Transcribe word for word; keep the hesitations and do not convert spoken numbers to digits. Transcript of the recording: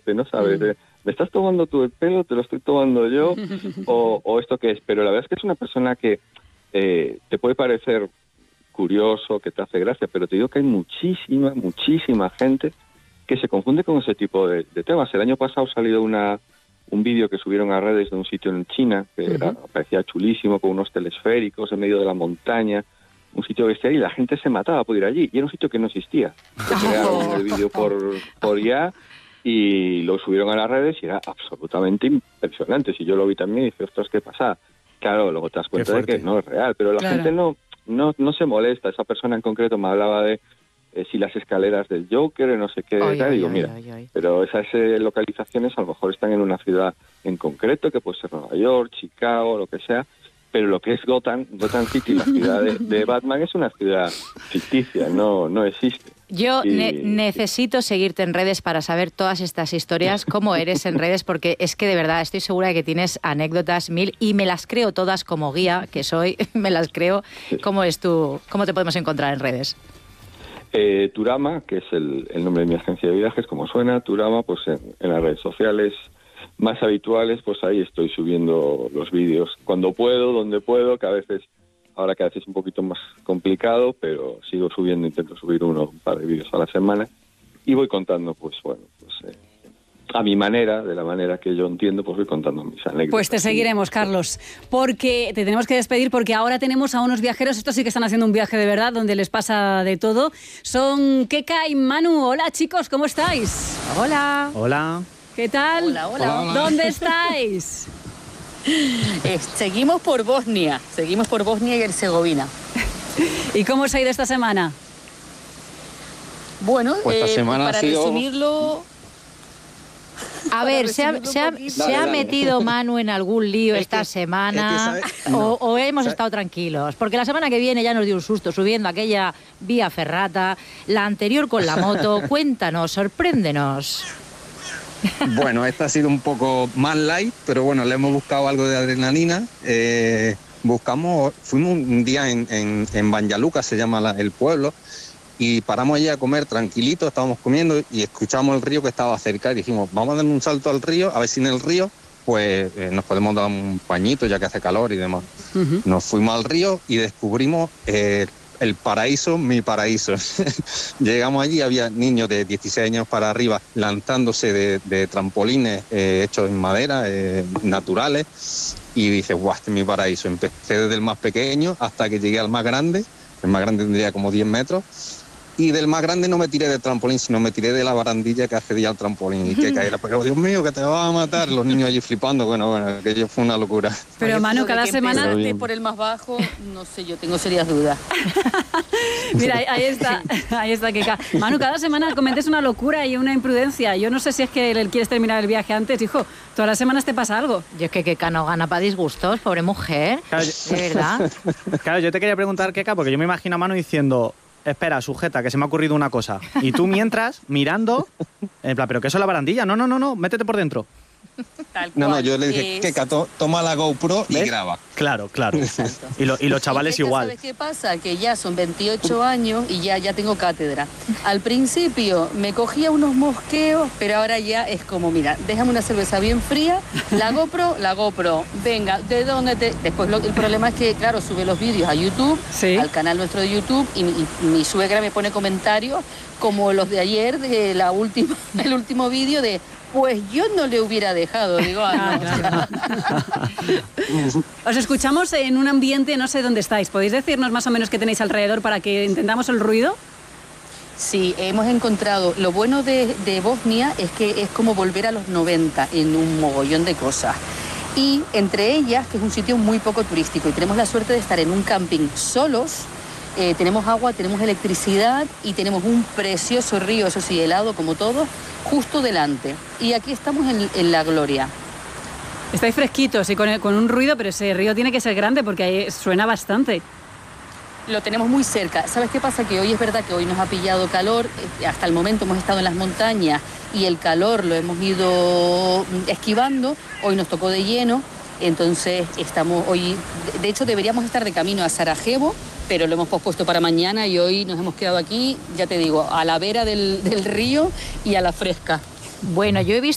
este, ¿no sabes? De, ¿me estás tomando tú el pelo? ¿Te lo estoy tomando yo? ¿O, o esto qué es? Pero la verdad es que es una persona que eh, te puede parecer curioso, que te hace gracia, pero te digo que hay muchísima, muchísima gente que se confunde con ese tipo de, de temas. El año pasado ha salido una, un vídeo que subieron a redes de un sitio en China, que uh-huh. era, parecía chulísimo, con unos telesféricos en medio de la montaña, un sitio bestial, y la gente se mataba por ir allí, y era un sitio que no existía. Se crearon el vídeo por, por ya, y lo subieron a las redes, y era absolutamente impresionante. Si yo lo vi también, y dije, ostras, ¿qué pasa? Claro, luego te das cuenta de que no es real, pero la claro. gente no, no, no se molesta. Esa persona en concreto me hablaba de eh, si las escaleras del Joker, no sé qué, ay, tal, ay, y digo, ay, mira, ay, ay. pero esas eh, localizaciones a lo mejor están en una ciudad en concreto, que puede ser Nueva York, Chicago, lo que sea, pero lo que es Gotham, Gotham City, la ciudad de, de Batman, es una ciudad ficticia, no, no existe. Yo y... ne- necesito seguirte en redes para saber todas estas historias, cómo eres en redes, porque es que de verdad estoy segura de que tienes anécdotas mil y me las creo todas como guía que soy, me las creo. ¿Cómo es tú? ¿Cómo te podemos encontrar en redes? Eh, Turama, que es el, el nombre de mi agencia de viajes, como suena, Turama, pues en, en las redes sociales más habituales, pues ahí estoy subiendo los vídeos cuando puedo, donde puedo, que a veces, ahora que a veces es un poquito más complicado, pero sigo subiendo, intento subir uno, un par de vídeos a la semana, y voy contando, pues bueno, pues eh, a mi manera, de la manera que yo entiendo, pues voy contando mis anécdotas. Pues te seguiremos, Carlos, porque te tenemos que despedir, porque ahora tenemos a unos viajeros, estos sí que están haciendo un viaje de verdad, donde les pasa de todo. Son Keka y Manu. Hola, chicos, ¿cómo estáis? Hola. Hola. ¿Qué tal? Hola, hola. hola. ¿Dónde estáis? Eh, seguimos por Bosnia, seguimos por Bosnia y Herzegovina. ¿Y cómo os ha ido esta semana? Bueno, pues esta eh, semana para ha sido... resumirlo... A ver, ¿se ha, se ha, se dale, ha dale. metido Manu en algún lío es esta que, semana? Es que no, o, ¿O hemos ¿sabe? estado tranquilos? Porque la semana que viene ya nos dio un susto subiendo aquella vía ferrata, la anterior con la moto. Cuéntanos, sorpréndenos. Bueno, esta ha sido un poco más light, pero bueno, le hemos buscado algo de adrenalina. Eh, buscamos, fuimos un día en, en, en Banjaluka, se llama la, el pueblo, y paramos allí a comer tranquilitos, estábamos comiendo y escuchamos el río que estaba cerca y dijimos, vamos a dar un salto al río, a ver si en el río pues eh, nos podemos dar un pañito ya que hace calor y demás. Uh-huh. Nos fuimos al río y descubrimos eh, el paraíso, mi paraíso. Llegamos allí, había niños de dieciséis años para arriba lanzándose de, de trampolines eh, hechos en madera, eh, naturales, y dije, guau, este es mi paraíso. Empecé desde el más pequeño hasta que llegué al más grande. El más grande tendría como diez metros. Y del más grande no me tiré del trampolín, sino me tiré de la barandilla que accedía al trampolín y que caía. Pero Dios mío, que te vas a matar. Los niños allí flipando. Bueno, bueno, aquello fue una locura. Pero Manu, cada semana... por el más bajo, no sé, yo tengo serias dudas. Mira, ahí, ahí está, ahí está Keka. Manu, cada semana cometes una locura y una imprudencia. Yo no sé si es que quieres terminar el viaje antes, hijo. Todas las semanas te pasa algo. Yo es que Keka no gana para disgustos, pobre mujer. Claro, yo... De verdad. Claro, yo te quería preguntar, Keka, porque yo me imagino a Manu diciendo... Espera, sujeta, que se me ha ocurrido una cosa. Y tú mientras, mirando, en plan, ¿pero qué es la barandilla? No, no, no, no, métete por dentro. Tal cual. No, no, yo le dije, es... Keka, to, toma la GoPro y ¿ves? Graba. Claro, claro. Y, lo, y los chavales ¿Y Keka, igual. ¿Sabes qué pasa? Que ya son veintiocho años y ya, ya tengo cátedra. Al principio me cogía unos mosqueos, pero ahora ya es como, mira, déjame una cerveza bien fría, la GoPro, la GoPro, venga, ¿de dónde te...? Después lo, el problema es que, claro, sube los vídeos a YouTube, ¿sí? Al canal nuestro de YouTube, y, y mi suegra me pone comentarios como los de ayer, de la última, el último vídeo de... Pues yo no le hubiera dejado, digo, ah, no. Os escuchamos en un ambiente, no sé dónde estáis. ¿Podéis decirnos más o menos qué tenéis alrededor para que entendamos el ruido? Sí, hemos encontrado... Lo bueno de, de Bosnia es que es como volver a los noventa en un mogollón de cosas. Y entre ellas, que es un sitio muy poco turístico, y tenemos la suerte de estar en un camping solos. Eh, tenemos agua, tenemos electricidad y tenemos un precioso río, eso sí, helado como todo, justo delante. Y aquí estamos en, en La Gloria. Estáis fresquitos y con, el, con un ruido, pero ese río tiene que ser grande porque ahí suena bastante. Lo tenemos muy cerca. ¿Sabes qué pasa? Que hoy es verdad que hoy nos ha pillado calor. Hasta el momento hemos estado en las montañas y el calor lo hemos ido esquivando. Hoy nos tocó de lleno. Entonces estamos hoy... De hecho, deberíamos estar de camino a Sarajevo, pero lo hemos pospuesto para mañana y hoy nos hemos quedado aquí, ya te digo, a la vera del, del río y a la fresca. Bueno, yo he visto